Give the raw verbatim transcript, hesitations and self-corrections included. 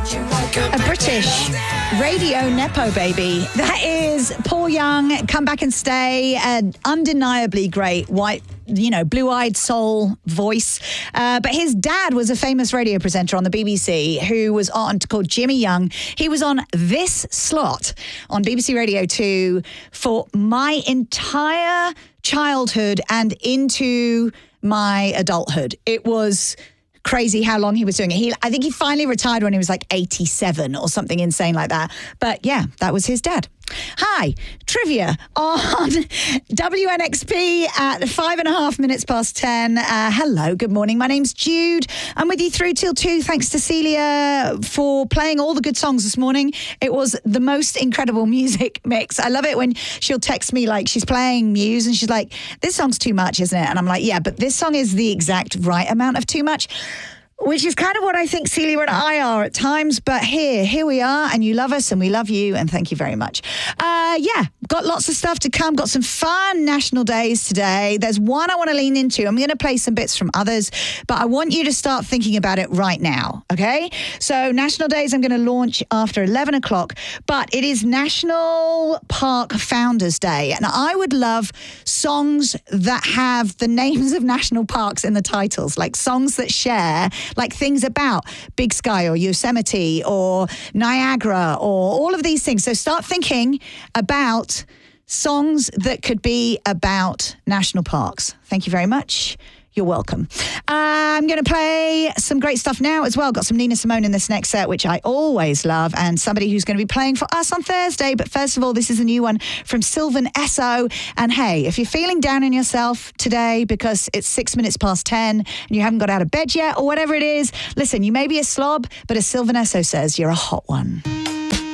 A British radio nepo baby. That is Paul Young, Come Back and Stay, an undeniably great white, you know, blue-eyed soul voice. Uh, but his dad was a famous radio presenter on the B B C who was on, called Jimmy Young. He was on this slot on B B C Radio two for my entire childhood and into my adulthood. It was crazy how long he was doing it. He, I think he finally retired when he was like eighty-seven or something insane like that. But yeah, that was his dad. Hi, trivia on W N X P at five and a half minutes past ten. Uh, hello, good morning. My name's Jude. I'm with you through till two. Thanks to Celia for playing all the good songs this morning. It was the most incredible music mix. I love it when she'll text me like she's playing Muse and she's like, this song's too much, isn't it? And I'm like, yeah, but this song is the exact right amount of too much. Which is kind of what I think Celia and I are at times. But here, here we are, and you love us, and we love you, and thank you very much. Uh, yeah, got lots of stuff to come. Got some fun national days today. There's one I want to lean into. I'm going to play some bits from others, but I want you to start thinking about it right now, okay? So national days I'm going to launch after eleven o'clock, but it is National Park Founders Day, and I would love songs that have the names of national parks in the titles, like songs that share like things about Big Sky or Yosemite or Niagara or all of these things. So start thinking about songs that could be about national parks. Thank you very much. You're welcome. Uh, I'm going to play some great stuff now as well. Got some Nina Simone in this next set, which I always love, and somebody who's going to be playing for us on Thursday. But first of all, this is a new one from Sylvan Esso. And hey, if you're feeling down on yourself today because it's six minutes past ten and you haven't got out of bed yet or whatever it is, listen, you may be a slob, but as Sylvan Esso says, you're a hot one.